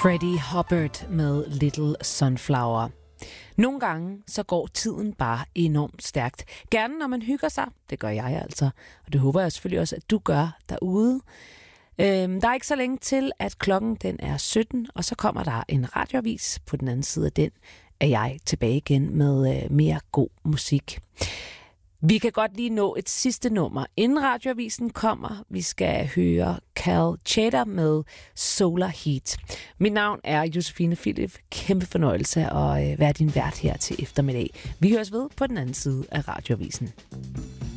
Freddie Hubbard med Little Sunflower. Nogle gange så går tiden bare enormt stærkt. Gerne når man hygger sig. Det gør jeg altså. Og det håber jeg selvfølgelig også, at du gør derude. Der er ikke så længe til, at klokken den er 17, og så kommer der en radioavis. På den anden side af den er jeg tilbage igen med mere god musik. Vi kan godt lige nå et sidste nummer, inden radioavisen kommer. Vi skal høre Cal Tjader med Solar Heat. Mit navn er Josefine Philip. Kæmpe fornøjelse at være din vært her til eftermiddag. Vi høres ved på den anden side af radioavisen.